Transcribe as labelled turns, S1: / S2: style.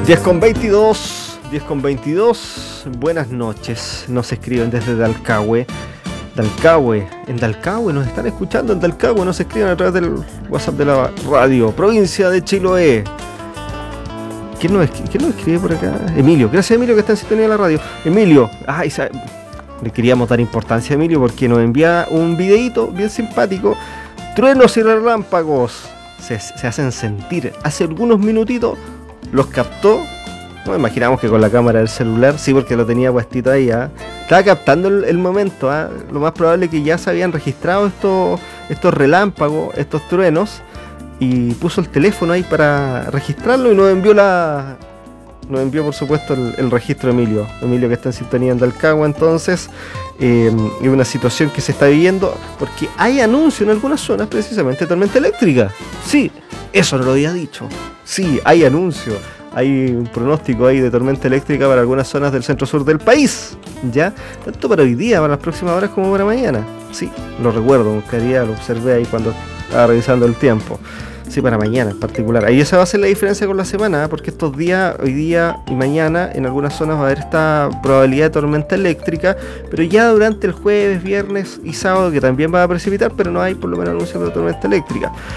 S1: 10:22, buenas noches, nos escriben desde Dalcahue, en Dalcahue, nos están escuchando en Dalcahue, nos escriben a través del WhatsApp de la radio, provincia de Chiloé. ¿Quién nos escribe por acá? Emilio, gracias Emilio que está en sintonía de la radio. Emilio, le queríamos dar importancia a Emilio porque nos envía un videíto bien simpático. Truenos y relámpagos se hacen sentir. Hace algunos minutitos los captó. No imaginamos que con la cámara del celular, sí, porque lo tenía puestito ahí. Estaba captando el momento. Lo más probable es que ya se habían registrado estos relámpagos, estos truenos, y puso el teléfono ahí para registrarlo y nos envió por supuesto el registro Emilio que está en sintonía en Dalcahue. Entonces es una situación que se está viviendo porque hay anuncio en algunas zonas precisamente de tormenta eléctrica. Sí, eso no lo había dicho. Sí, hay anuncio. Hay un pronóstico ahí de tormenta eléctrica para algunas zonas del centro-sur del país, ¿ya? Tanto para hoy día, para las próximas horas, como para mañana. Sí, lo recuerdo, lo observé ahí cuando estaba revisando el tiempo. Sí, para mañana en particular. Ahí esa va a ser la diferencia con la semana, porque estos días, hoy día y mañana, en algunas zonas va a haber esta probabilidad de tormenta eléctrica, pero ya durante el jueves, viernes y sábado, que también va a precipitar, pero no hay por lo menos anuncios de tormenta eléctrica.